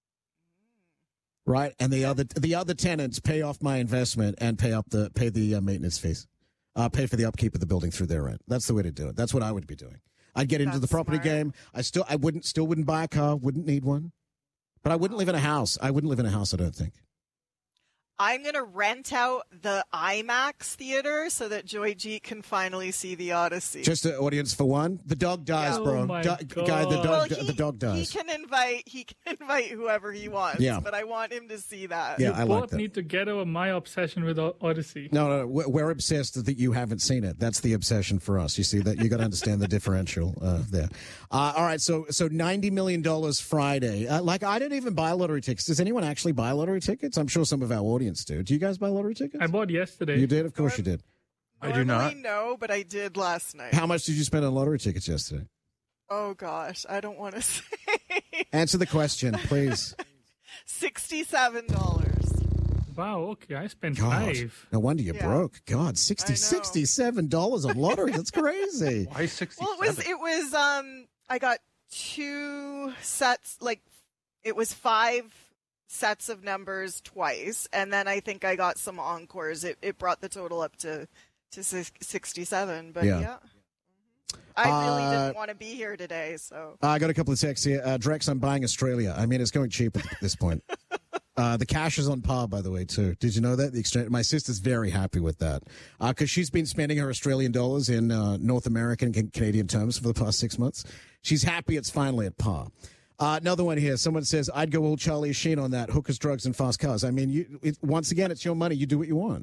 Right? And the other the other tenants pay off my investment and pay up the pay the uh, maintenance fees. Uh, pay for the upkeep of the building through their rent. That's the way to do it. That's what I would be doing. I'd get into That's the property smart. game. I still, I wouldn't, still wouldn't buy a car. Wouldn't need one, but I wouldn't live in a house. I wouldn't live in a house. I don't think. I'm going to rent out the IMAX theater so that Joy G can finally see the Odyssey. Just an audience for one. The dog dies, Yeah. bro. Oh my Do- God. guy, the dog, Well, he, the dog dies. He can invite, he can invite whoever he wants. Yeah. But I want him to see that. Yeah, you I both like that. need to get over my obsession with O- Odyssey. No, no, we're we're obsessed that you haven't seen it. That's the obsession for us. You see that? You got to understand the differential uh, there. Uh, all right, so so ninety million dollars Friday. Uh, like, I don't even buy lottery tickets. Does anyone actually buy lottery tickets? I'm sure some of our audience do. Do you guys buy lottery tickets? I bought yesterday. You did? Of course you did. I do not. Normally, no, but I did last night. How much did you spend on lottery tickets yesterday? Oh, gosh. I don't want to say. Answer the question, please. sixty-seven dollars. Wow, okay. I spent God, five. no wonder you Yeah. broke. God, sixty, sixty-seven dollars on lottery. That's crazy. Why sixty-seven? Well, it was, it was, um, I got two sets, like, it was five sets of numbers twice, and then I think I got some encores. It it brought the total up to to sixty-seven. But Yeah. yeah, I really Uh, didn't want to be here today. So Uh, I got a couple of texts here. Uh, Drex, I'm buying Australia. I mean, it's going cheap at this point. Uh, the cash is on par, by the way, too. Did you know that? The exchange. My sister's very happy with that because uh, she's been spending her Australian dollars in uh, North American and Canadian terms for the past six months. She's happy it's finally at par. Uh, another one here. Someone says, I'd go all Charlie Sheen on that. Hookers, drugs, and fast cars. I mean, you, it, once again, it's your money. You do what you want.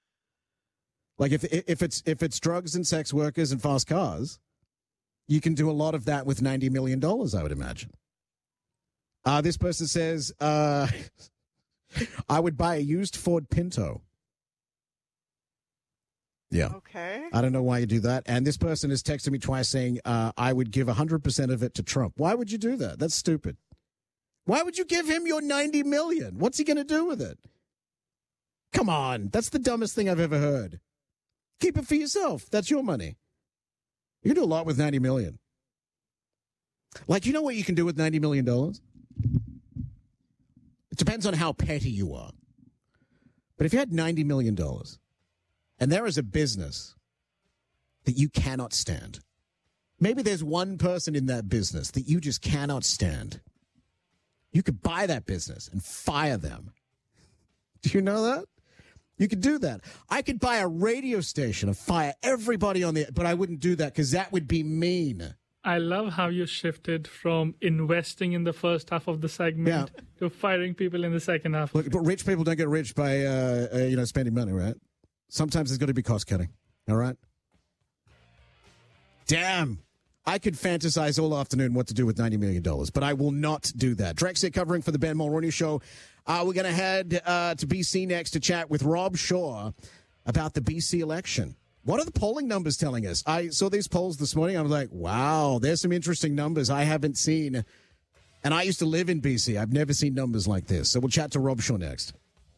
Like, if if it's if it's drugs and sex workers and fast cars, you can do a lot of that with ninety million dollars, I would imagine. Uh, this person says, uh, I would buy a used Ford Pinto. Yeah. okay. I don't know why you do that. And this person has texted me twice saying, uh, I would give one hundred percent of it to Trump. Why would you do that? That's stupid. Why would you give him your ninety million dollars? What's he going to do with it? Come on. That's the dumbest thing I've ever heard. Keep it for yourself. That's your money. You can do a lot with ninety million dollars. Like, you know what you can do with ninety million dollars? It depends on how petty you are. But if you had ninety million dollars, and there is a business that you cannot stand. Maybe there's one person in that business that you just cannot stand. You could buy that business and fire them. Do you know that? You could do that. I could buy a radio station and fire everybody on the, but I wouldn't do that because that would be mean. I love how you shifted from investing in the first half of the segment Yeah. to firing people in the second half. Look, but rich people don't get rich by, uh, uh, you know, spending money, right? Sometimes there's got to be cost cutting, all right? Damn. I could fantasize all afternoon what to do with ninety million dollars, but I will not do that. Drexit covering for the Ben Mulroney Show. Uh, we're going to head uh, to B C next to chat with Rob Shaw about the B C election. What are the polling numbers telling us? I saw these polls this morning. I was like, wow, there's some interesting numbers I haven't seen. And I used to live in B C. I've never seen numbers like this. So we'll chat to Rob Shaw next.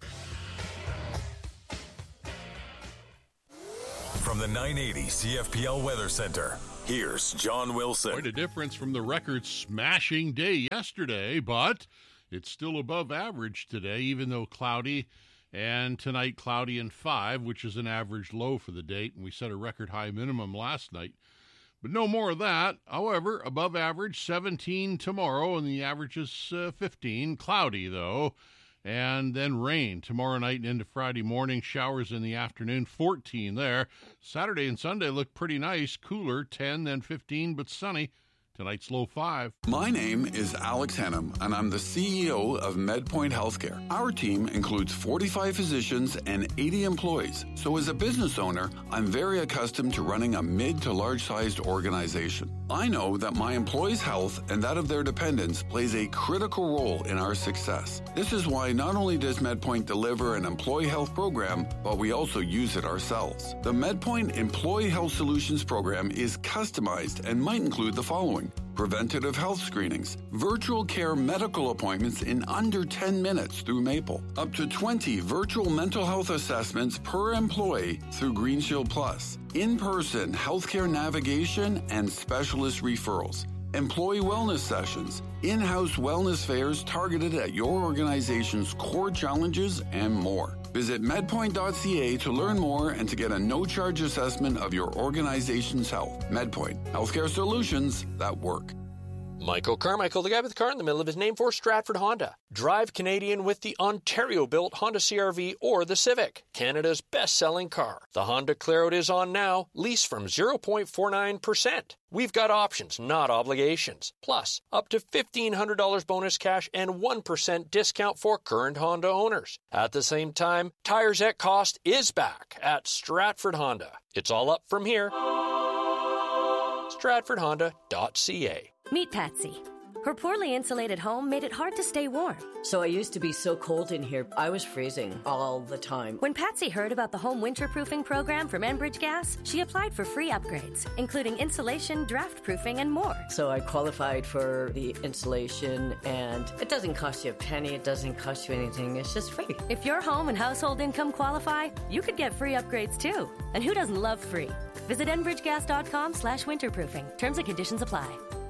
From the nine eighty C F P L Weather Center, here's John Wilson. Quite a difference from the record-smashing day yesterday, but it's still above average today, even though cloudy. And tonight, cloudy and five, which is an average low for the date. And we set a record high minimum last night. But no more of that. However, above average, seventeen tomorrow, and the average is uh, fifteen. Cloudy, though. And then rain tomorrow night and into Friday morning. Showers in the afternoon, fourteen there. Saturday and Sunday look pretty nice. Cooler, ten, then fifteen, but sunny. Tonight's low five. My name is Alex Hannum, and I'm the C E O of MedPoint Healthcare. Our team includes forty-five physicians and eighty employees. So as a business owner, I'm very accustomed to running a mid to large-sized organization. I know that my employees' health and that of their dependents plays a critical role in our success. This is why not only does MedPoint deliver an employee health program, but we also use it ourselves. The MedPoint Employee Health Solutions program is customized and might include the following: preventative health screenings, virtual care medical appointments in under ten minutes through Maple, up to twenty virtual mental health assessments per employee through Green Shield Plus, in-person healthcare navigation and specialist referrals, employee wellness sessions, in-house wellness fairs targeted at your organization's core challenges, and more. Visit medpoint dot c a to learn more and to get a no-charge assessment of your organization's health. MedPoint, healthcare solutions that work. Michael Carmichael, the guy with the car in the middle of his name for Stratford Honda. Drive Canadian with the Ontario-built Honda C R V or the Civic, Canada's best-selling car. The Honda Claret is on now, lease from zero point four nine percent. We've got options, not obligations. Plus, up to fifteen hundred dollars bonus cash and one percent discount for current Honda owners. At the same time, Tires at Cost is back at Stratford Honda. It's all up from here. stratford honda dot c a. Meet Patsy. Her poorly insulated home made it hard to stay warm. So I used to be so cold in here, I was freezing all the time. When Patsy heard about the home winterproofing program from Enbridge Gas, she applied for free upgrades, including insulation, draft proofing, and more. So I qualified for the insulation, and it doesn't cost you a penny, it doesn't cost you anything, it's just free. If your home and household income qualify, you could get free upgrades too. And who doesn't love free? Visit enbridgegas.com slash winterproofing. Terms and conditions apply.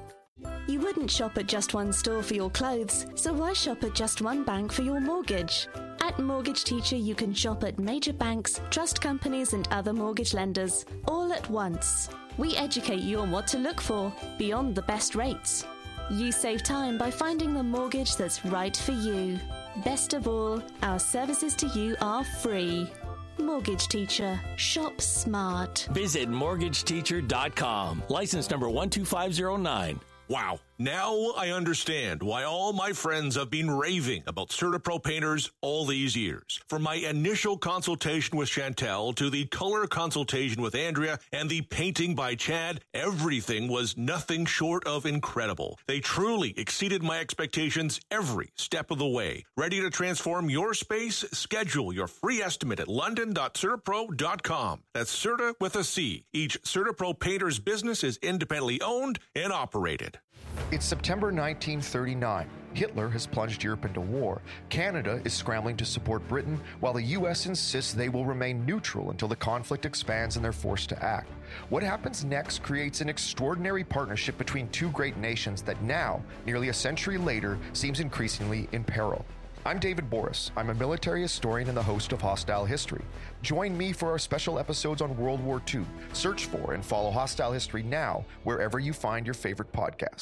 You wouldn't shop at just one store for your clothes, so why shop at just one bank for your mortgage? At Mortgage Teacher, you can shop at major banks, trust companies, and other mortgage lenders, all at once. We educate you on what to look for, beyond the best rates. You save time by finding the mortgage that's right for you. Best of all, our services to you are free. Mortgage Teacher. Shop smart. Visit mortgage teacher dot com. License number one two five zero nine. Wow. Now I understand why all my friends have been raving about CertaPro painters all these years. From my initial consultation with Chantel to the color consultation with Andrea and the painting by Chad, everything was nothing short of incredible. They truly exceeded my expectations every step of the way. Ready to transform your space? Schedule your free estimate at london dot certapro dot com. That's Certa with a C. Each CertaPro painter's business is independently owned and operated. It's September nineteen thirty-nine. Hitler has plunged Europe into war. Canada is scrambling to support Britain, while the U S insists they will remain neutral until the conflict expands and they're forced to act. What happens next creates an extraordinary partnership between two great nations that now, nearly a century later, seems increasingly in peril. I'm David Boris. I'm a military historian and the host of Hostile History. Join me for our special episodes on World War Two. Search for and follow Hostile History now wherever you find your favorite podcasts.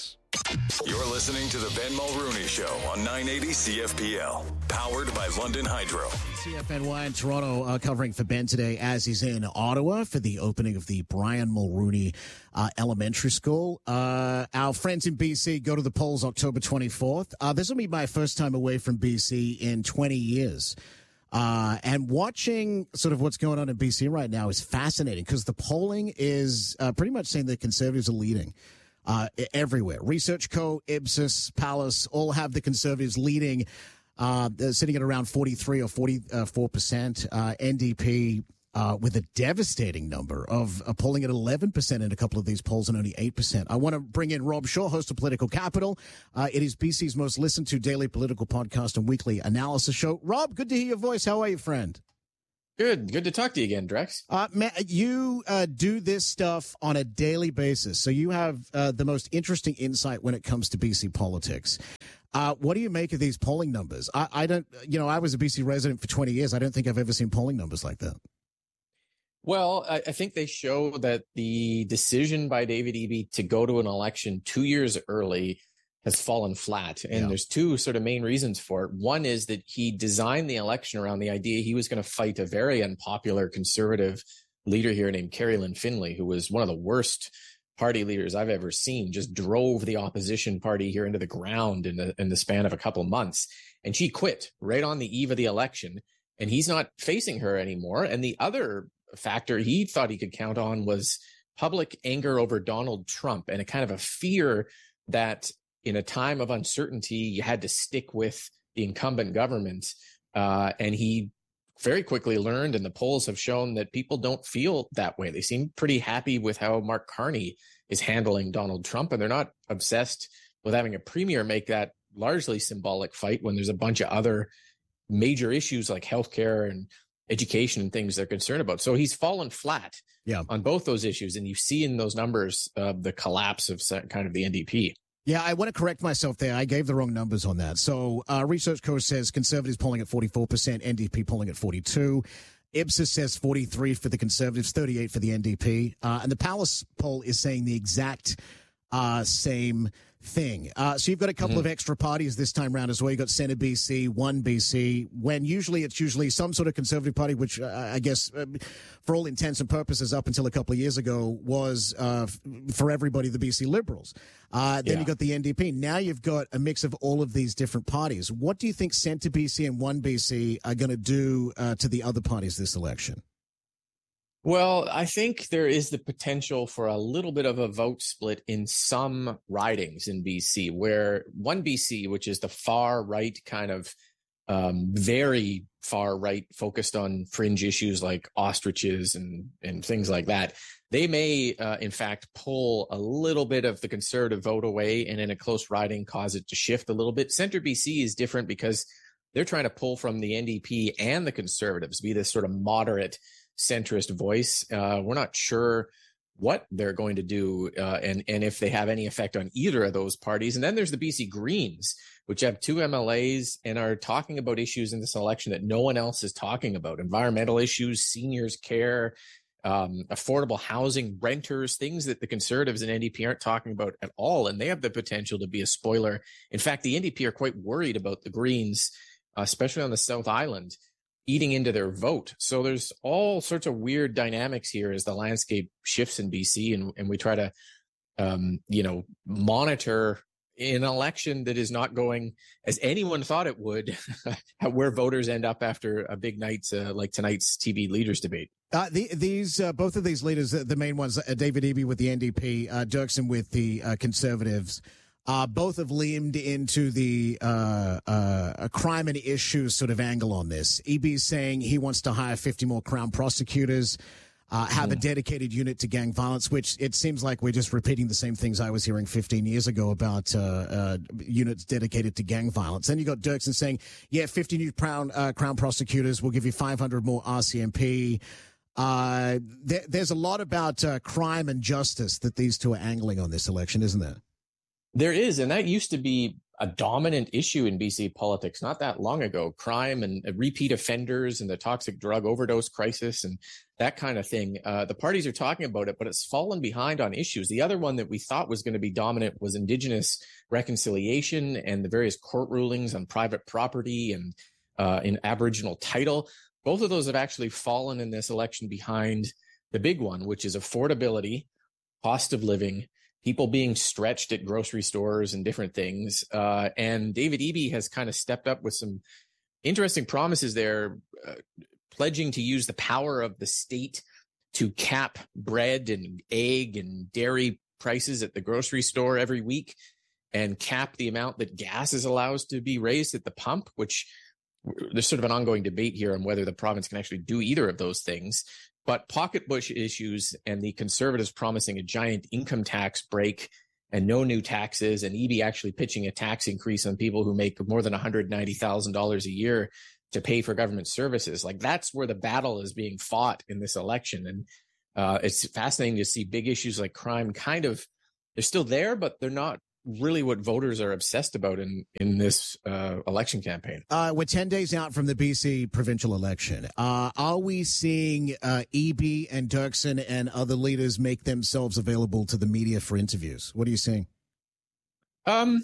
You're listening to the Ben Mulrooney Show on nine eighty C F P L, powered by London Hydro. C F N Y in Toronto uh, covering for Ben today as he's in Ottawa for the opening of the Brian Mulrooney uh, Elementary School. Uh, our friends in B C go to the polls October twenty-fourth. Uh, this will be my first time away from B C in twenty years. Uh, and watching sort of what's going on in B C right now is fascinating because the polling is uh, pretty much saying that Conservatives are leading. Uh, everywhere. Research Co., Ipsos, Palace all have the Conservatives leading, uh, sitting at around forty-three or forty-four percent. Uh, N D P uh, with a devastating number of uh, polling at eleven percent in a couple of these polls and only eight percent. I want to bring in Rob Shaw, host of Political Capital. Uh, it is B C's most listened to daily political podcast and weekly analysis show. Rob, good to hear your voice. How are you, friend? Good. Good to talk to you again, Drex. Uh, Matt, you uh, do this stuff on a daily basis, so you have uh, the most interesting insight when it comes to B C politics. Uh, what do you make of these polling numbers? I, I don't, you know, I was a B C resident for twenty years. I don't think I've ever seen polling numbers like that. Well, I, I think they show that the decision by David Eby to go to an election two years early has fallen flat. And yeah. There's two sort of main reasons for it. One is that he designed the election around the idea he was going to fight a very unpopular conservative leader here named Carrie Lynn Finlay, who was one of the worst party leaders I've ever seen, just drove the opposition party here into the ground in the, in the span of a couple of months. And she quit right on the eve of the election, and he's not facing her anymore. And the other factor he thought he could count on was public anger over Donald Trump and a kind of a fear that in a time of uncertainty, you had to stick with the incumbent government. Uh, and he very quickly learned, and the polls have shown that people don't feel that way. They seem pretty happy with how Mark Carney is handling Donald Trump, and they're not obsessed with having a premier make that largely symbolic fight when there's a bunch of other major issues like healthcare and education and things they're concerned about. So he's fallen flat yeah. on both those issues. And you see in those numbers uh, the collapse of kind of the N D P. Yeah, I want to correct myself there. I gave the wrong numbers on that. So uh, Research Co. says Conservatives polling at forty-four percent, N D P polling at forty-two. Ipsos says forty-three for the Conservatives, thirty-eight for the N D P. Uh, and the Palace poll is saying the exact uh, same thing. Uh, so you've got a couple mm-hmm. of extra parties this time around as well. You've got Centre B C, One B C, when usually it's usually some sort of Conservative party, which uh, I guess uh, for all intents and purposes up until a couple of years ago was uh, f- for everybody the B C Liberals. Uh, then yeah. you've got the N D P. Now you've got a mix of all of these different parties. What do you think Centre B C and One B C are going to do uh, to the other parties this election? Well, I think there is the potential for a little bit of a vote split in some ridings in B C, where One B C, which is the far right kind of um, very far right focused on fringe issues like ostriches and, and things like that, they may, uh, in fact, pull a little bit of the conservative vote away and in a close riding cause it to shift a little bit. Centre B C is different because they're trying to pull from the N D P and the Conservatives, be this sort of moderate centrist voice. Uh, we're not sure what they're going to do uh, and, and if they have any effect on either of those parties. And then there's the B C Greens, which have two M L As and are talking about issues in this election that no one else is talking about. Environmental issues, seniors care, um, affordable housing, renters, things that the Conservatives and N D P aren't talking about at all. And they have the potential to be a spoiler. In fact, the N D P are quite worried about the Greens, uh, especially on the South Island, eating into their vote. So there's all sorts of weird dynamics here as the landscape shifts in B C, and, and we try to, um, you know, monitor an election that is not going as anyone thought it would, where voters end up after a big night uh, like tonight's T V leaders debate. Uh, the, these uh, both of these leaders, the main ones, uh, David Eby with the N D P, uh, Dirksen with the uh, Conservatives, Uh, both have leaned into the uh, uh, a crime and issues sort of angle on this. Eby's saying he wants to hire fifty more Crown prosecutors, uh, have mm. a dedicated unit to gang violence, which it seems like we're just repeating the same things I was hearing fifteen years ago about uh, uh, units dedicated to gang violence. Then you got Dirksen saying, yeah, fifty new Crown, uh, Crown prosecutors, will give you five hundred more R C M P. Uh, there, there's a lot about uh, crime and justice that these two are angling on this election, isn't there? There is, and that used to be a dominant issue in B C politics not that long ago, crime and repeat offenders and the toxic drug overdose crisis and that kind of thing. Uh, the parties are talking about it, but it's fallen behind on issues. The other one that we thought was going to be dominant was Indigenous reconciliation and the various court rulings on private property and uh, in Aboriginal title. Both of those have actually fallen in this election behind the big one, which is affordability, cost of living, people being stretched at grocery stores and different things. Uh, and David Eby has kind of stepped up with some interesting promises there, uh, pledging to use the power of the state to cap bread and egg and dairy prices at the grocery store every week and cap the amount that gas is allowed to be raised at the pump, which there's sort of an ongoing debate here on whether the province can actually do either of those things. But pocketbook issues and the Conservatives promising a giant income tax break and no new taxes, and Eby actually pitching a tax increase on people who make more than one hundred ninety thousand dollars a year to pay for government services. Like, that's where the battle is being fought in this election. And uh, it's fascinating to see big issues like crime kind of, they're still there, but they're not really what voters are obsessed about in, in this uh, election campaign. Uh, we're ten days out from the B C provincial election. Uh, are we seeing uh, Eby and Dirksen and other leaders make themselves available to the media for interviews? What are you seeing? Um,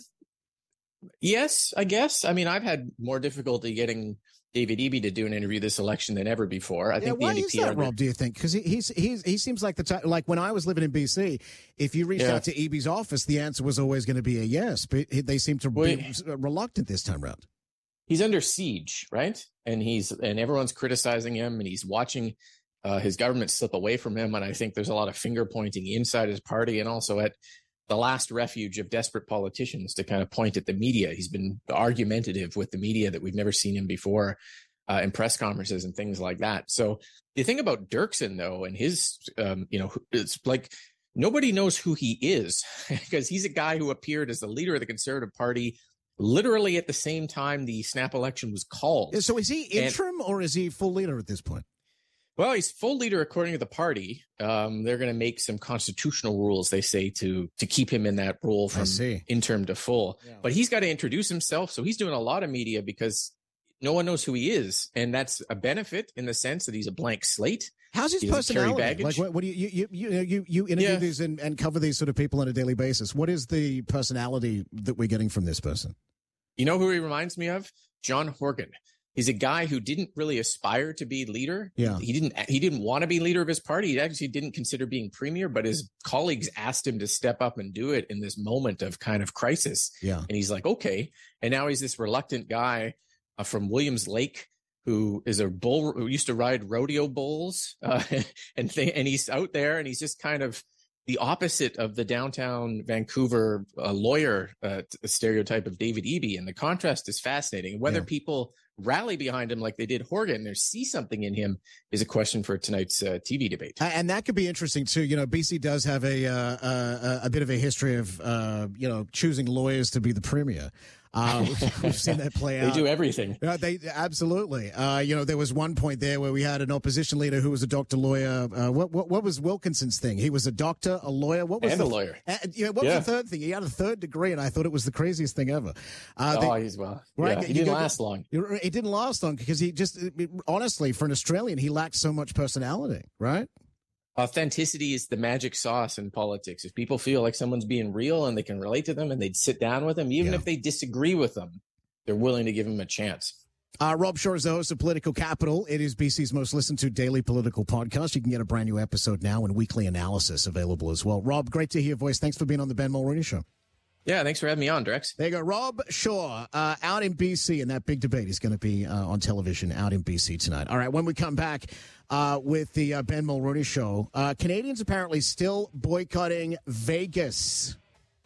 yes, I guess. I mean, I've had more difficulty getting David Eby to do an interview this election than ever before. I yeah, think the why N D P is that, are, Rob, do you think? Because he, he's, he's, he seems like the type, like when I was living in B C, if you reached Yeah. out to Eby's office, the answer was always going to be a yes, but he- they seem to Well, be reluctant this time around. he's under siege, right? And he's and everyone's criticizing him, and he's watching uh, his government slip away from him. And I think there's a lot of finger pointing inside his party and also at the last refuge of desperate politicians to kind of point at the media. He's been argumentative with the media that we've never seen him before uh, in press conferences and things like that. So the thing about Dirksen, though, and his, um, you know, it's like nobody knows who he is because he's a guy who appeared as the leader of the Conservative Party literally at the same time the snap election was called. So is he And- interim or is he full leader at this point? Well, he's full leader according to the party. Um, they're going to make some constitutional rules, they say, to to keep him in that role from interim to full. Yeah. But he's got to introduce himself, so he's doing a lot of media because no one knows who he is, and that's a benefit in the sense that he's a blank slate. How's his He doesn't carry personality? baggage. Like, what, what do you you you you you, you interview Yeah. these and, and cover these sort of people on a daily basis? What is the personality that we're getting from this person? You know who he reminds me of? John Horgan. He's a guy who didn't really aspire to be leader. Yeah. He didn't he didn't want to be leader of his party. He actually didn't consider being premier, but his colleagues asked him to step up and do it in this moment of kind of crisis. Yeah. And he's like, okay. And now he's this reluctant guy uh, from Williams Lake who is a bull who used to ride rodeo bulls. Uh, and th- and he's out there and he's just kind of the opposite of the downtown Vancouver uh, lawyer uh, t- stereotype of David Eby. And the contrast is fascinating. Whether Yeah. people rally behind him like they did Horgan or see something in him is a question for tonight's uh, T V debate. Uh, And that could be interesting too. You know, B C does have a uh, uh, a bit of a history of uh, you know choosing lawyers to be the premier. Uh, we've seen that play They out. do everything. Uh, they absolutely. Uh, you know, there was one point there where we had an opposition leader who was a doctor, lawyer. Uh, what, what what was Wilkinson's thing? He was a doctor, a lawyer. What was And the, a lawyer. Uh, you know, what Yeah. was the third thing? He had a third degree, and I thought it was the craziest thing ever. Uh, oh, they- he's well. Right, Yeah, he you didn't go- last long. It didn't last long because he just, honestly, for an Australian, he lacked so much personality, right? Authenticity is the magic sauce in politics. If people feel like someone's being real and they can relate to them and they'd sit down with them, even Yeah. if they disagree with them, they're willing to give them a chance. Uh, Rob Shaw is the host of Political Capital. It is B C's most listened to daily political podcast. You can get a brand new episode now and weekly analysis available as well. Rob, great to hear your voice. Thanks for being on the Ben Mulroney Show. Yeah, thanks for having me on, Drex. There you go. Rob Shaw, uh, out in B C in that big debate. He's going to be uh, on television out in B C tonight. All right, when we come back uh, with the uh, Ben Mulroney Show, uh, Canadians apparently still boycotting Vegas.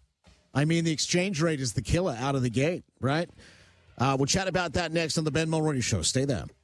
I mean, the exchange rate is the killer out of the gate, right? Uh, we'll chat about that next on the Ben Mulroney Show. Stay there.